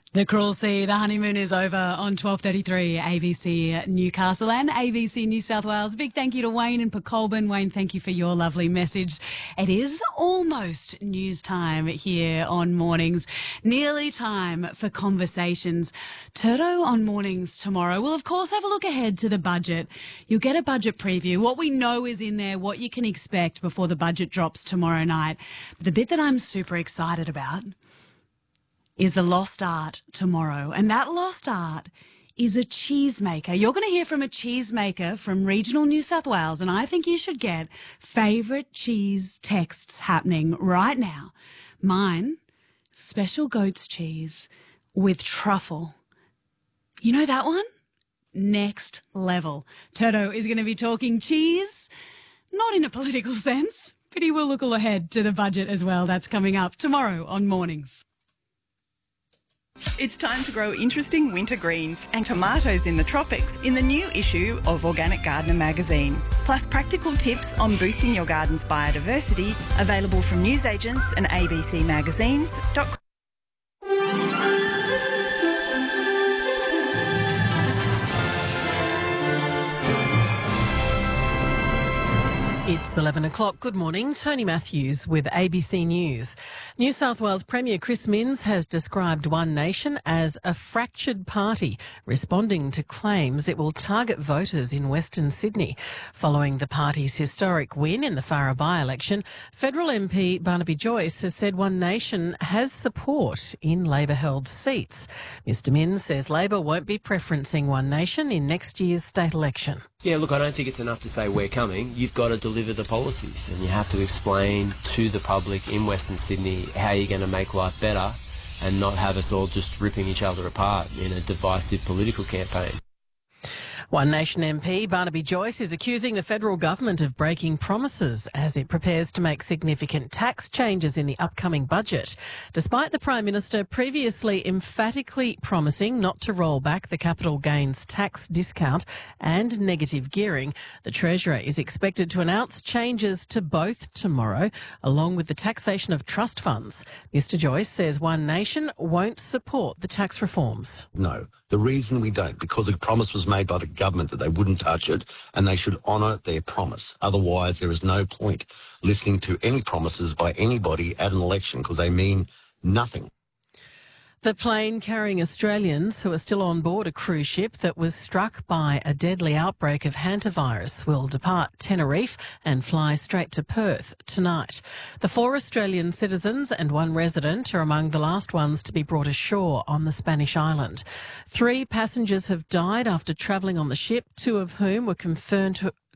The Cruel Sea, the honeymoon is over on 12:33 ABC Newcastle and ABC New South Wales. Big thank you to Wayne and Colburn. Wayne, thank you for your lovely message. It is almost news time here on Mornings. Nearly time for conversations. Turdo on Mornings tomorrow. We'll, of course, have a look ahead to the budget. You'll get a budget preview, what we know is in there, what you can expect before the budget drops tomorrow night. But the bit that I'm super excited about is the lost art tomorrow. And that lost art is a cheesemaker. You're going to hear from a cheesemaker from regional New South Wales, and I think you should get favourite cheese texts happening right now. Mine, special goat's cheese with truffle. You know that one? Next level. Turdo is going to be talking cheese, not in a political sense, but he will look all ahead to the budget as well. That's coming up tomorrow on Mornings. It's time to grow interesting winter greens and tomatoes in the tropics in the new issue of Organic Gardener magazine. Plus practical tips on boosting your garden's biodiversity, available from newsagents and abcmagazines.com. It's 11 o'clock. Good morning. Tony Matthews with ABC News. New South Wales Premier Chris Minns has described One Nation as a fractured party, responding to claims it will target voters in Western Sydney. Following the party's historic win in the Farrer by-election, federal MP Barnaby Joyce has said One Nation has support in Labor-held seats. Mr Minns says Labor won't be preferencing One Nation in next year's state election. Yeah, look, I don't think it's enough to say we're coming. You've got to deliver the policies, and you have to explain to the public in Western Sydney how you're going to make life better and not have us all just ripping each other apart in a divisive political campaign. One Nation MP Barnaby Joyce is accusing the federal government of breaking promises as it prepares to make significant tax changes in the upcoming budget. Despite the Prime Minister previously emphatically promising not to roll back the capital gains tax discount and negative gearing, the Treasurer is expected to announce changes to both tomorrow, along with the taxation of trust funds. Mr Joyce says One Nation won't support the tax reforms. No. The reason we don't, because a promise was made by the government that they wouldn't touch it, and they should honour their promise. Otherwise, there is no point listening to any promises by anybody at an election, because they mean nothing. The plane carrying Australians who are still on board a cruise ship that was struck by a deadly outbreak of hantavirus will depart Tenerife and fly straight to Perth tonight. The 4 Australian citizens and 1 resident are among the last ones to be brought ashore on the Spanish island. 3 passengers have died after travelling on the ship, 2 of whom were confirmed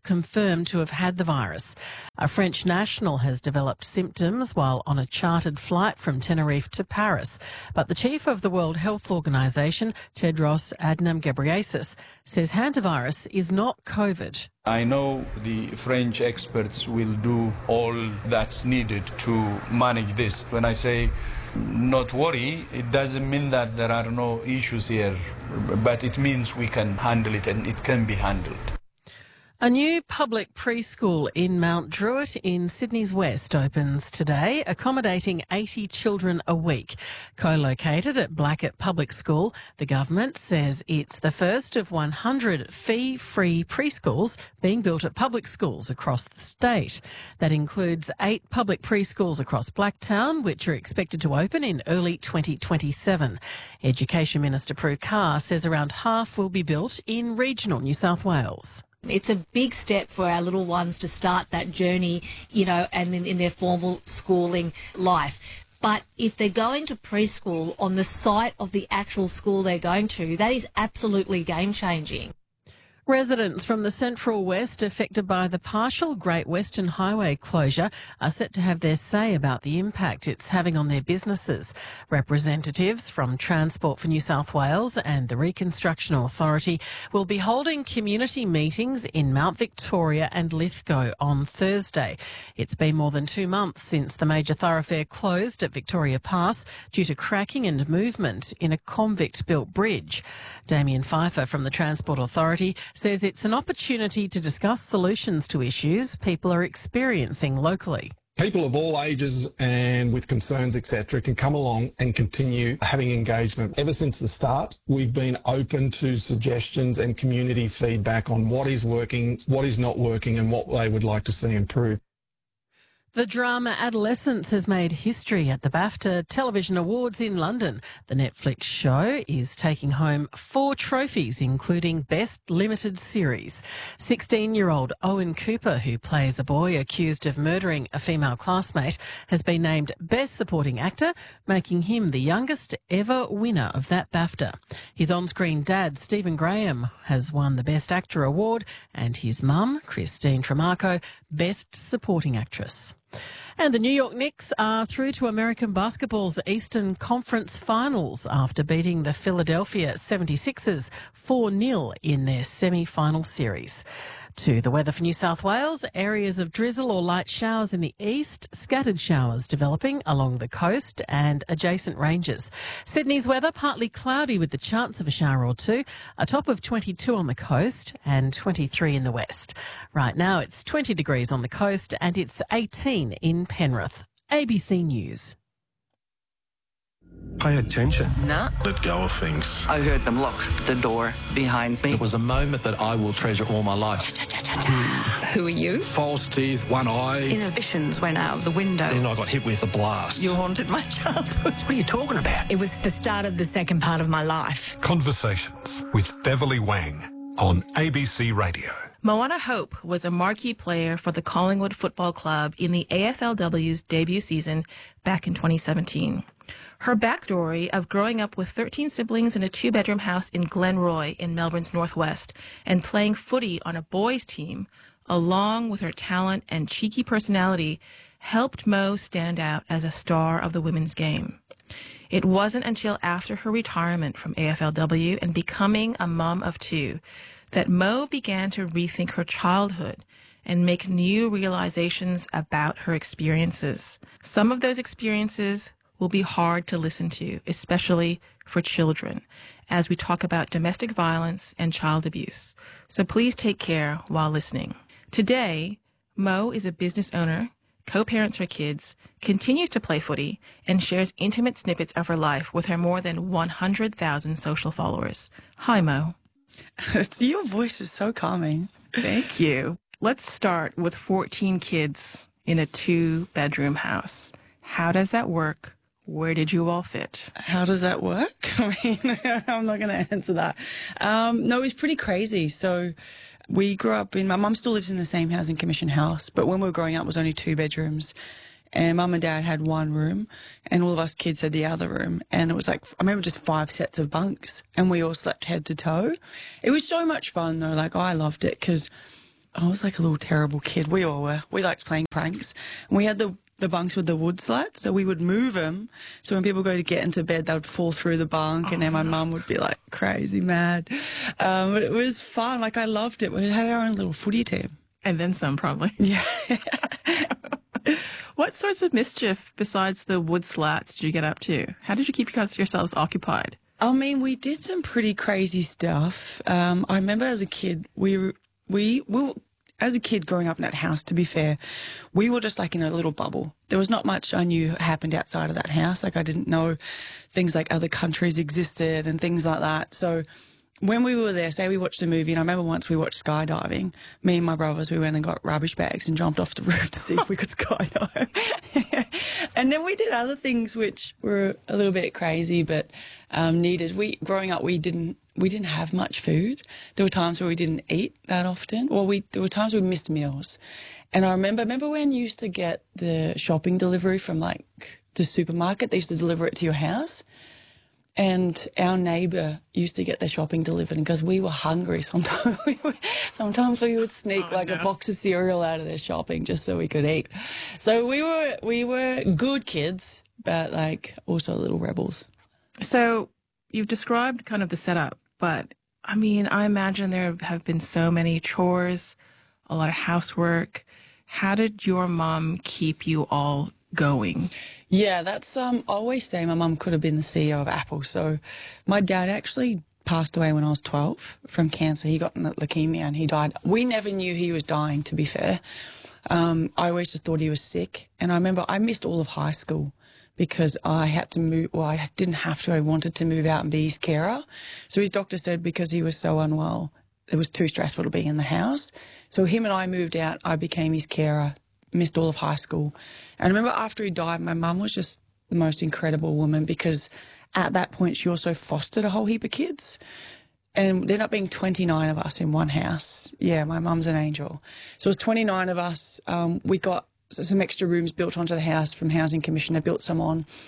to have had the virus. A French national has developed symptoms while on a chartered flight from Tenerife to Paris. But the chief of the World Health Organization, Tedros Adhanom Ghebreyesus, says hantavirus is not COVID. I know the French experts will do all that's needed to manage this. When I say not worry, it doesn't mean that there are no issues here, but it means we can handle it and it can be handled. A new public preschool in Mount Druitt in Sydney's West opens today, accommodating 80 children a week. Co-located at Blackett Public School, the government says it's the first of 100 fee-free preschools being built at public schools across the state. That includes 8 public preschools across Blacktown, which are expected to open in early 2027. Education Minister Prue Carr says around half will be built in regional New South Wales. It's a big step for our little ones to start that journey, and in their formal schooling life. But if they're going to preschool on the site of the actual school they're going to, that is absolutely game-changing. Residents from the Central West affected by the partial Great Western Highway closure are set to have their say about the impact it's having on their businesses. Representatives from Transport for New South Wales and the Reconstruction Authority will be holding community meetings in Mount Victoria and Lithgow on Thursday. It's been more than 2 months since the major thoroughfare closed at Victoria Pass due to cracking and movement in a convict-built bridge. Damien Pfeiffer from the Transport Authority says it's an opportunity to discuss solutions to issues people are experiencing locally. People of all ages and with concerns, etc., can come along and continue having engagement. Ever since the start, we've been open to suggestions and community feedback on what is working, what is not working, and what they would like to see improved. The drama Adolescence has made history at the BAFTA Television Awards in London. The Netflix show is taking home 4 trophies, including Best Limited Series. 16-year-old Owen Cooper, who plays a boy accused of murdering a female classmate, has been named Best Supporting Actor, making him the youngest ever winner of that BAFTA. His on-screen dad, Stephen Graham, has won the Best Actor award, and his mum, Christine Tremarco, Best Supporting Actress. And the New York Knicks are through to American basketball's Eastern Conference Finals after beating the Philadelphia 76ers 4-0 in their semi-final series. To the weather for New South Wales, areas of drizzle or light showers in the east, scattered showers developing along the coast and adjacent ranges. Sydney's weather, partly cloudy with the chance of a shower or two, a top of 22 on the coast and 23 in the west. Right now it's 20 degrees on the coast and it's 18 in Penrith. ABC News. Pay attention. Nah. Let go of things. I heard them lock the door behind me. It was a moment that I will treasure all my life. Who are you? False teeth, one eye. Inhibitions went out of the window. Then I got hit with a blast. You haunted my childhood. What are you talking about? It was the start of the second part of my life. Conversations with Beverly Wang on ABC Radio. Moana Hope was a marquee player for the Collingwood Football Club in the AFLW's debut season back in 2017. Her backstory of growing up with 13 siblings in a 2-bedroom house in Glenroy in Melbourne's northwest and playing footy on a boys' team, along with her talent and cheeky personality, helped Mo stand out as a star of the women's game. It wasn't until after her retirement from AFLW and becoming a mom of 2 that Mo began to rethink her childhood and make new realizations about her experiences. Some of those experiences will be hard to listen to, especially for children, as we talk about domestic violence and child abuse. So please take care while listening. Today, Mo is a business owner, co-parents her kids, continues to play footy, and shares intimate snippets of her life with her more than 100,000 social followers. Hi, Mo. Your voice is so calming. Thank you. Let's start with 14 kids in a 2-bedroom house. How does that work? Where did you all fit? How does that work? I mean, I'm not going to answer that. No, it was pretty crazy. So we grew up my mum still lives in the same housing commission house, but when we were growing up it was only 2 bedrooms. And mum and dad had 1 room and all of us kids had the other room. And it was like, I remember just 5 sets of bunks and we all slept head to toe. It was so much fun though. Like I loved it because I was like a little terrible kid. We all were. We liked playing pranks. And we had the bunks with the wood slats, so we would move them. So when people go to get into bed, they would fall through the bunk, and then my mum would be like crazy mad. But it was fun. Like I loved it. We had our own little footy team, and then some, probably. Yeah. What sorts of mischief besides the wood slats did you get up to? How did you keep yourselves occupied? I mean, we did some pretty crazy stuff. I remember as a kid, we as a kid growing up in that house, to be fair, we were just like in a little bubble. There was not much I knew happened outside of that house. Like I didn't know things like other countries existed and things like that. So when we were there, say we watched a movie, and I remember once we watched skydiving, me and my brothers, we went and got rubbish bags and jumped off the roof to see if we could skydive. And then we did other things which were a little bit crazy but needed. Growing up, we didn't have much food. There were times where we didn't eat that often, or there were times we missed meals. And I remember when you used to get the shopping delivery from like the supermarket, they used to deliver it to your house. And our neighbour used to get their shopping delivered, and because we were hungry, sometimes we would sneak a box of cereal out of their shopping just so we could eat. So we were good kids, but like also little rebels. So you've described kind of the setup, but I mean, I imagine there have been so many chores, a lot of housework. How did your mom keep you all going? Yeah, that's I always say my mum could have been the CEO of Apple. So my dad actually passed away when I was 12 from cancer. He got leukemia and he died. We never knew he was dying, to be fair. I always just thought he was sick. And I remember I missed all of high school because I had to move, well, I didn't have to, I wanted to move out and be his carer. So his doctor said because he was so unwell, it was too stressful to be in the house. So him and I moved out, I became his carer, missed all of high school. And I remember after he died, my mum was just the most incredible woman because at that point she also fostered a whole heap of kids. And there ended up being 29 of us in one house. Yeah, my mum's an angel. So it was 29 of us. We got some extra rooms built onto the house from Housing Commission. They built some on.